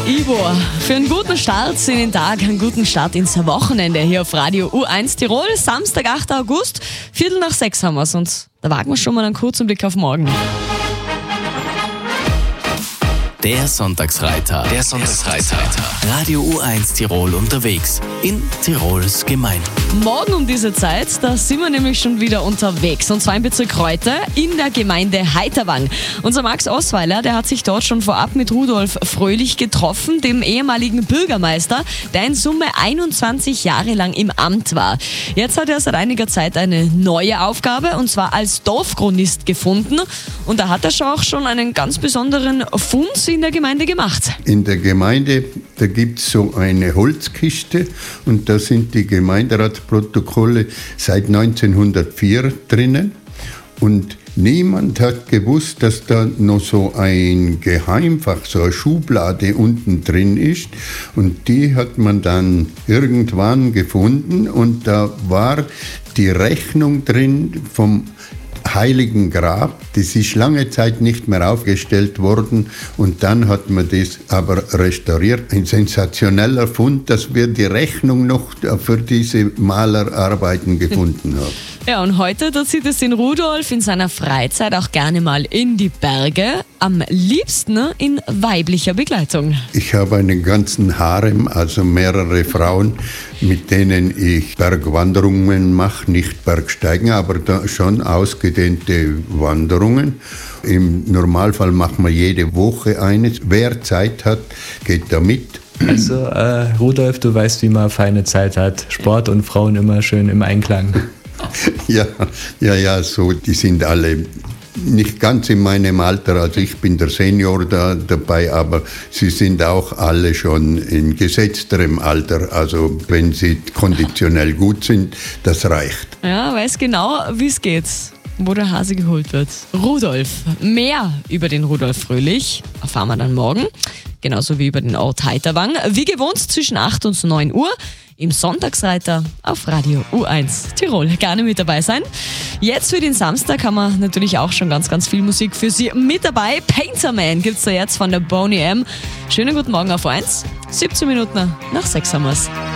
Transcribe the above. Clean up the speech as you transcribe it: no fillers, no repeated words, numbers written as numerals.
Ivo, für einen guten Start in den Tag, einen guten Start ins Wochenende hier auf Radio U1 Tirol. Samstag, 8. August, 5:45 haben wir's und da wagen wir schon mal einen kurzen Blick auf morgen. Der Sonntagsreiter. Radio U1 Tirol unterwegs in Tirols Gemeinden. Morgen um diese Zeit, da sind wir nämlich schon wieder unterwegs. Und zwar im Bezirk Reute in der Gemeinde Heiterwang. Unser Max Osweiler, der hat sich dort schon vorab mit Rudolf Fröhlich getroffen, dem ehemaligen Bürgermeister, der in Summe 21 Jahre lang im Amt war. Jetzt hat er seit einiger Zeit eine neue Aufgabe, und zwar als Dorfchronist gefunden. Und da hat er auch schon einen ganz besonderen Fund in der Gemeinde gemacht. In der Gemeinde, da gibt es so eine Holzkiste und da sind die Gemeinderatsprotokolle seit 1904 drinnen. Und niemand hat gewusst, dass da noch so ein Geheimfach, so eine Schublade unten drin ist. Und die hat man dann irgendwann gefunden und da war die Rechnung drin vom Heiligen Grab. Das ist lange Zeit nicht mehr aufgestellt worden und dann hat man das aber restauriert. Ein sensationeller Fund, dass wir die Rechnung noch für diese Malerarbeiten gefunden haben. Ja, und heute, da zieht es den Rudolf in seiner Freizeit auch gerne mal in die Berge, am liebsten in weiblicher Begleitung. Ich habe einen ganzen Harem, also mehrere Frauen, mit denen ich Bergwanderungen mache, nicht Bergsteigen, aber da schon ausgedehnte Wanderungen. Im Normalfall machen wir jede Woche eines. Wer Zeit hat, geht da mit. Also Rudolf, du weißt, wie man feine Zeit hat. Sport und Frauen immer schön im Einklang. Ja, so, die sind alle nicht ganz in meinem Alter, also ich bin der Senior dabei, aber sie sind auch alle schon in gesetzterem Alter, also wenn sie konditionell gut sind, das reicht. Ja, weiß genau, wie es geht, wo der Hase geholt wird. Rudolf, mehr über den Rudolf Fröhlich erfahren wir dann morgen, genauso wie über den Ort Heiterwang, wie gewohnt zwischen 8 und 9 Uhr. Im Sonntagsreiter auf Radio U1 Tirol. Gerne mit dabei sein. Jetzt für den Samstag haben wir natürlich auch schon ganz, ganz viel Musik für Sie mit dabei. Painterman gibt's da jetzt von der Boney M. Schönen guten Morgen auf 1. 17 Minuten nach 6 haben wir's.